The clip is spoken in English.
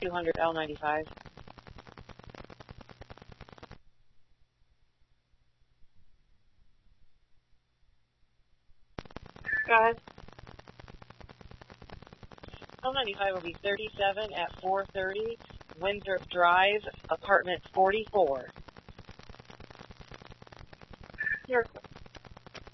200 L95. Go ahead. L95 will be 37 at 430 Winthrop Drive, apartment 44. You're